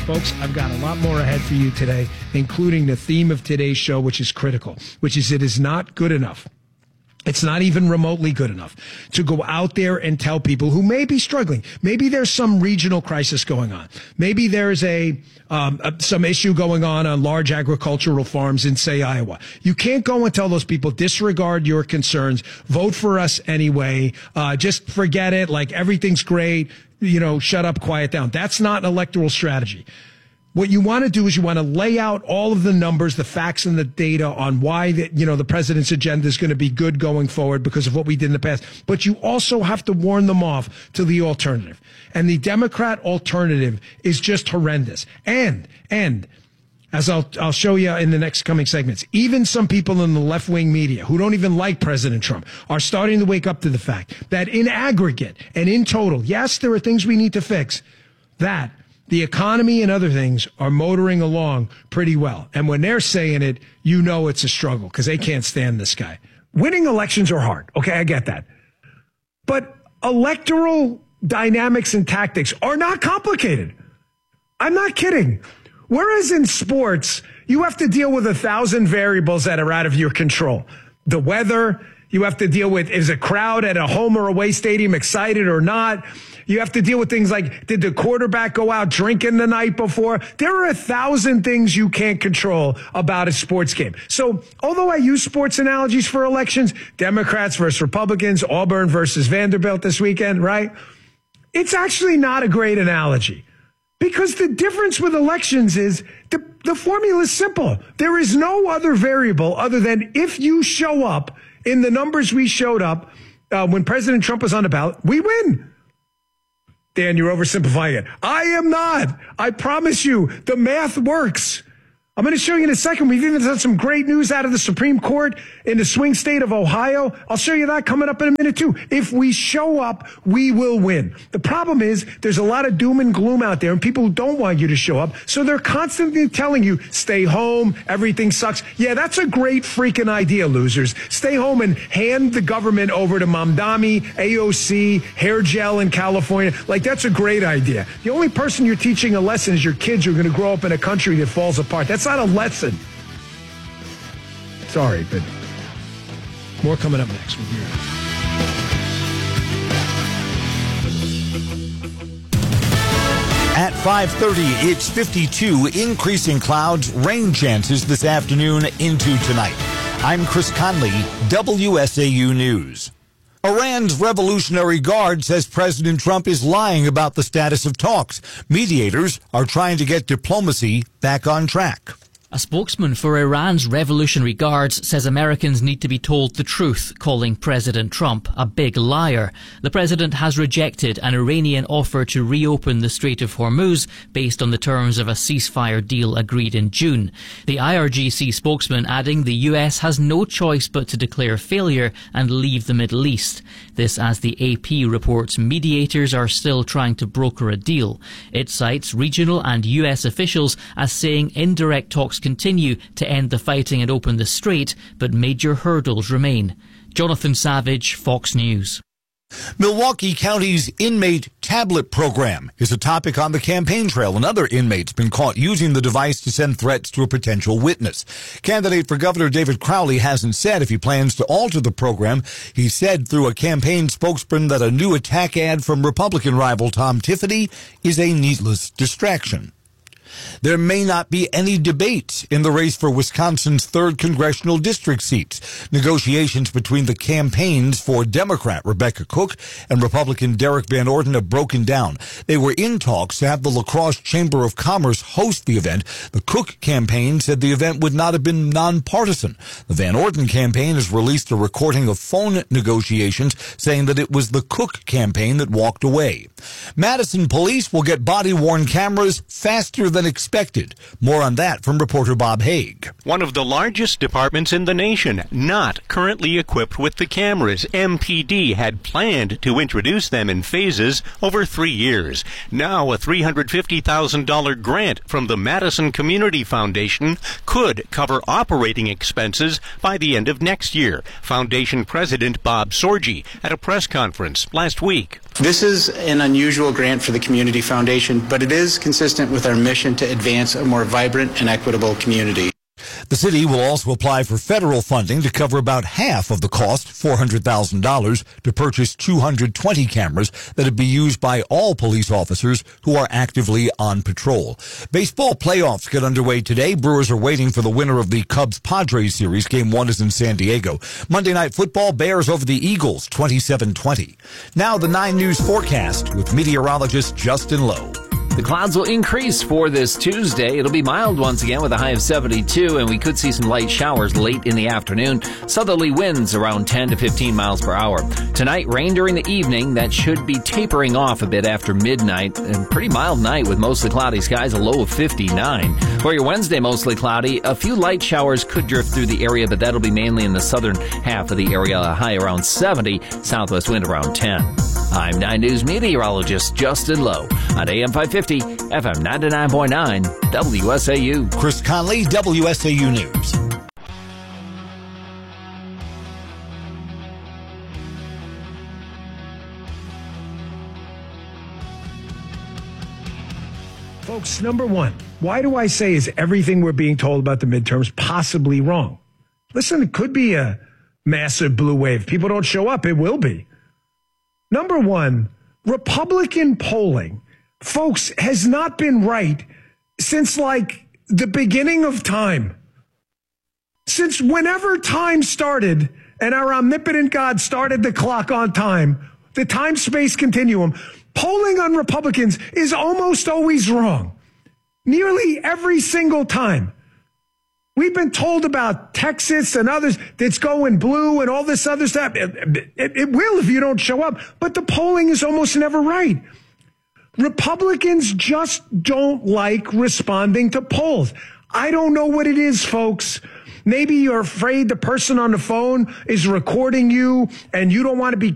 Folks, I've got a lot more ahead for you today, including the theme of today's show, which is critical, which is it is not good enough. It's not even remotely good enough to go out there and tell people who may be struggling. Maybe there's some regional crisis going on. Maybe there's some issue going on large agricultural farms in, say, Iowa. You can't go and tell those people, disregard your concerns, vote for us anyway, just forget it, like everything's great, shut up, quiet down. That's not an electoral strategy. What you want to do is you want to lay out all of the numbers, the facts, and the data on why the president's agenda is going to be good going forward because of what we did in the past. But you also have to warn them off to the alternative. And the Democrat alternative is just horrendous. And as I'll show you in the next coming segments, even some people in the left-wing media who don't even like President Trump are starting to wake up to the fact that in aggregate and in total, yes, there are things we need to fix, that the economy and other things are motoring along pretty well. And when they're saying it, it's a struggle because they can't stand this guy. Winning elections are hard. Okay, I get that. But electoral dynamics and tactics are not complicated. I'm not kidding. Whereas in sports, you have to deal with 1,000 variables that are out of your control. The weather, you have to deal with, is a crowd at a home or away stadium excited or not? You have to deal with things like, did the quarterback go out drinking the night before? There are 1,000 things you can't control about a sports game. So although I use sports analogies for elections, Democrats versus Republicans, Auburn versus Vanderbilt this weekend, right? It's actually not a great analogy because the difference with elections is the formula is simple. There is no other variable other than if you show up in the numbers we showed up when President Trump was on the ballot, we win. Dan, you're oversimplifying it. I am not. I promise you, the math works. I'm going to show you in a second. We've even had some great news out of the Supreme Court in the swing state of Ohio. I'll show you that coming up in a minute, too. If we show up, we will win. The problem is there's a lot of doom and gloom out there, and people who don't want you to show up, so they're constantly telling you, stay home, everything sucks. Yeah, that's a great freaking idea, losers. Stay home and hand the government over to Mamdani, AOC, hair gel in California. Like, that's a great idea. The only person you're teaching a lesson is your kids who are going to grow up in a country that falls apart. That's not a lesson. Sorry, but more coming up next. We'll be right back. At 5:30, it's 52, increasing clouds, rain chances this afternoon into tonight. I'm Chris Conley, WSAU News. Iran's Revolutionary Guard says President Trump is lying about the status of talks. Mediators are trying to get diplomacy back on track. A spokesman for Iran's Revolutionary Guards says Americans need to be told the truth, calling President Trump a big liar. The president has rejected an Iranian offer to reopen the Strait of Hormuz based on the terms of a ceasefire deal agreed in June. The IRGC spokesman adding the US has no choice but to declare failure and leave the Middle East. This as the AP reports mediators are still trying to broker a deal. It cites regional and US officials as saying indirect talks continue to end the fighting and open the strait, but major hurdles remain. Jonathan Savage, Fox News. Milwaukee County's inmate tablet program is a topic on the campaign trail. Another inmate's been caught using the device to send threats to a potential witness. Candidate for Governor David Crowley hasn't said if he plans to alter the program. He said through a campaign spokesman that a new attack ad from Republican rival Tom Tiffany is a needless distraction. There may not be any debate in the race for Wisconsin's 3rd congressional district seats. Negotiations between the campaigns for Democrat Rebecca Cook and Republican Derek Van Orden have broken down. They were in talks to have the La Crosse Chamber of Commerce host the event. The Cook campaign said the event would not have been nonpartisan. The Van Orden campaign has released a recording of phone negotiations saying that it was the Cook campaign that walked away. Madison police will get body-worn cameras faster than expected. More on that from reporter Bob Haig. One of the largest departments in the nation not currently equipped with the cameras. MPD had planned to introduce them in phases over 3 years. Now a $350,000 grant from the Madison Community Foundation could cover operating expenses by the end of next year. Foundation President Bob Sorgi at a press conference last week. This is an unusual grant for the Community Foundation, but it is consistent with our mission mission to advance a more vibrant and equitable community. The city will also apply for federal funding to cover about half of the cost, $400,000, to purchase 220 cameras that would be used by all police officers who are actively on patrol. Baseball playoffs get underway today. Brewers are waiting for the winner of the Cubs-Padres series. Game 1 is in San Diego. Monday Night Football, Bears over the Eagles, 27-20. Now the 9 News forecast with meteorologist Justin Lowe. The clouds will increase for this Tuesday. It'll be mild once again with a high of 72, and we could see some light showers late in the afternoon. Southerly winds around 10 to 15 miles per hour. Tonight, rain during the evening. That should be tapering off a bit after midnight. And pretty mild night with mostly cloudy skies, a low of 59. For your Wednesday, mostly cloudy. A few light showers could drift through the area, but that'll be mainly in the southern half of the area. A high around 70, southwest wind around 10. I'm 9 News meteorologist Justin Lowe on AM 550, FM 99.9, WSAU. Chris Conley, WSAU News. Folks, number one, why do I say is everything we're being told about the midterms possibly wrong? Listen, it could be a massive blue wave. People don't show up. It will be. Number one, Republican polling, folks, has not been right since like the beginning of time. Since whenever time started and our omnipotent God started the clock on time, the time-space continuum, polling on Republicans is almost always wrong. Nearly every single time. We've been told about Texas and others that's going blue and all this other stuff. It will if you don't show up. But the polling is almost never right. Republicans just don't like responding to polls. I don't know what it is, folks. Maybe you're afraid the person on the phone is recording you and you don't want to be